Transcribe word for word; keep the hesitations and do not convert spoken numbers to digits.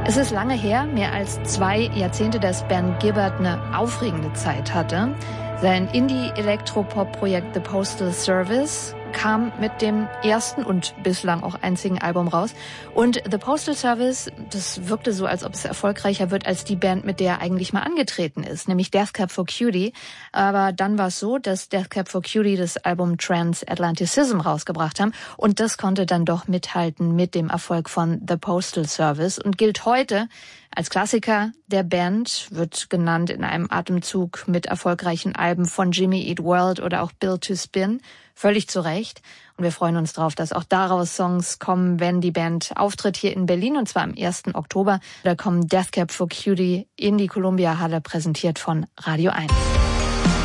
Es ist lange her, mehr als zwei Jahrzehnte, dass Ben Gibbard eine aufregende Zeit hatte. Sein Indie-Elektropop-Projekt The Postal Service kam mit dem ersten und bislang auch einzigen Album raus. Und The Postal Service, das wirkte so, als ob es erfolgreicher wird als die Band, mit der er eigentlich mal angetreten ist, nämlich Death Cab for Cutie. Aber dann war es so, dass Death Cab for Cutie das Album Transatlanticism rausgebracht haben. Und das konnte dann doch mithalten mit dem Erfolg von The Postal Service und gilt heute als Klassiker der Band, wird genannt in einem Atemzug mit erfolgreichen Alben von Jimmy Eat World oder auch Built to Spin. Völlig zu Recht. Und wir freuen uns drauf, dass auch daraus Songs kommen, wenn die Band auftritt hier in Berlin, und zwar am ersten Oktober. Da kommen Death Cab for Cutie in die Columbia Halle, präsentiert von Radio eins.